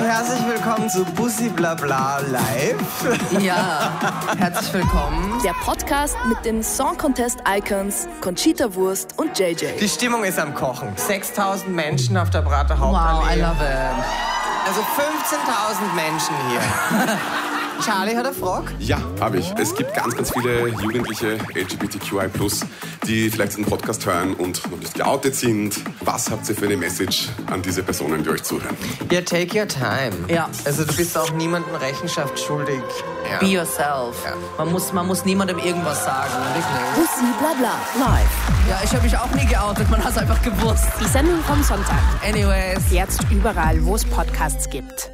herzlich willkommen zu Bussi Blabla Live. Ja, herzlich willkommen. Der Podcast mit den Song Contest Icons Conchita Wurst und JJ. Die Stimmung ist am Kochen. 6.000 Menschen auf der Prater Hauptallee. Wow, I love it. Also 15.000 Menschen hier. Charlie hat eine Frage? Ja, habe ich. Es gibt ganz viele Jugendliche LGBTQI+, die vielleicht den Podcast hören und noch nicht geoutet sind. Was habt ihr für eine Message an diese Personen, die euch zuhören? Ja, take your time. Ja. Also du bist auch niemandem Rechenschaft schuldig. Ja. Be yourself. Ja. Man muss niemandem irgendwas sagen, wirklich. Bussi Blabla live. Ja, ich habe mich auch nie geoutet, man hat es einfach gewusst. Die Sendung vom Sonntag. Anyways. Jetzt überall, wo es Podcasts gibt.